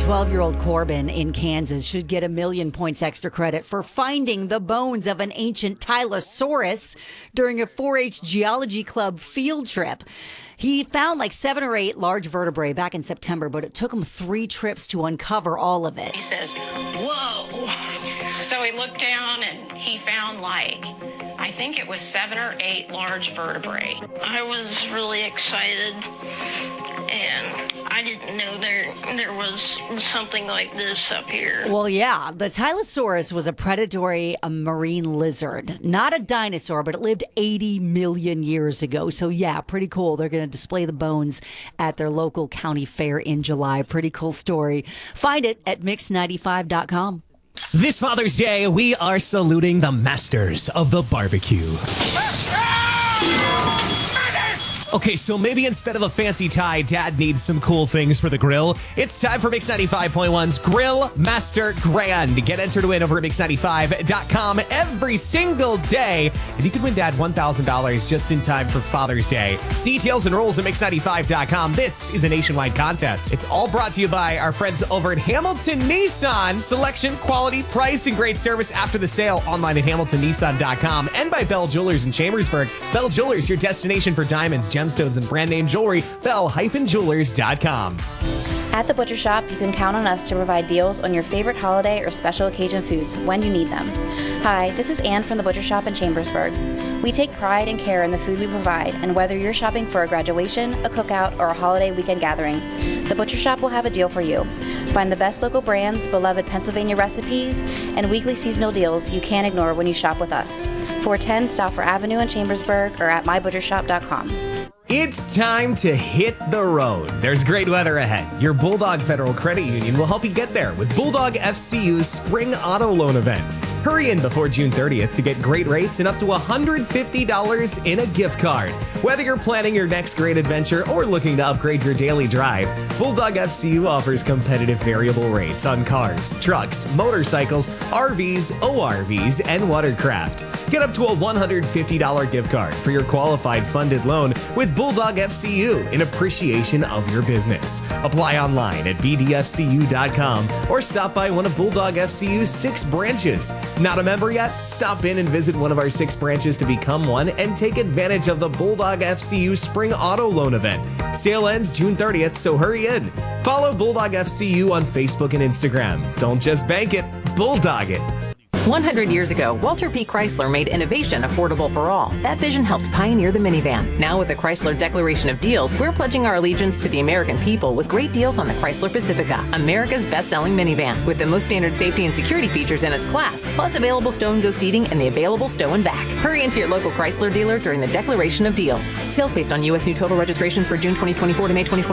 12-year-old Corbin in Kansas should get 1,000,000 points extra credit for finding the bones of an ancient Tylosaurus during a 4-H Geology Club field trip. He found like 7 or 8 large vertebrae back in September, but it took him 3 trips to uncover all of it. He says, whoa. So he looked down and he found I think it was 7 or 8 large vertebrae. I was really excited, and I didn't know there was something like this up here. Well, yeah, the Tylosaurus was a predatory marine lizard. Not a dinosaur, but it lived 80 million years ago. So, yeah, pretty cool. They're going to display the bones at their local county fair in July. Pretty cool story. Find it at mix95.com. This Father's Day, we are saluting the masters of the barbecue. Okay, so maybe instead of a fancy tie, Dad needs some cool things for the grill. It's time for Mix 95.1's Grill Master Grand. Get entered to win over at mix95.com every single day, and you can win Dad $1,000 just in time for Father's Day. Details and rules at mix95.com. This is a nationwide contest. It's all brought to you by our friends over at Hamilton Nissan. Selection, quality, price, and great service after the sale. Online at hamiltonnissan.com, and by Bell Jewelers in Chambersburg. Bell Jewelers, your destination for diamonds, gemstones, and brand name jewelry. Bell-Jewelers.com. At the Butcher Shop, you can count on us to provide deals on your favorite holiday or special occasion foods when you need them. Hi, this is Ann from the Butcher Shop in Chambersburg. We take pride and care in the food we provide, and whether you're shopping for a graduation, a cookout, or a holiday weekend gathering, the Butcher Shop will have a deal for you. Find the best local brands, beloved Pennsylvania recipes, and weekly seasonal deals you can't ignore when you shop with us. 410 Stauffer Avenue in Chambersburg or at mybutchershop.com. It's time to hit the road. There's great weather ahead. Your Bulldog Federal Credit Union will help you get there with Bulldog FCU's Spring Auto Loan event. Hurry in before June 30th to get great rates and up to $150 in a gift card. Whether you're planning your next great adventure or looking to upgrade your daily drive, Bulldog FCU offers competitive variable rates on cars, trucks, motorcycles, RVs, ORVs, and watercraft. Get up to a $150 gift card for your qualified funded loan with Bulldog FCU in appreciation of your business. Apply online at bdfcu.com or stop by one of Bulldog FCU's 6 branches. Not a member yet? Stop in and visit one of our 6 branches to become one and take advantage of the Bulldog FCU Spring Auto Loan event. Sale ends June 30th, so hurry in. Follow Bulldog FCU on Facebook and Instagram. Don't just bank it, Bulldog it. 100 years ago, Walter P. Chrysler made innovation affordable for all. That vision helped pioneer the minivan. Now with the Chrysler Declaration of Deals, we're pledging our allegiance to the American people with great deals on the Chrysler Pacifica, America's best-selling minivan, with the most standard safety and security features in its class, plus available stow-and-go seating and the available stow and back. Hurry into your local Chrysler dealer during the Declaration of Deals. Sales based on U.S. new total registrations for June 2024 to May 2024.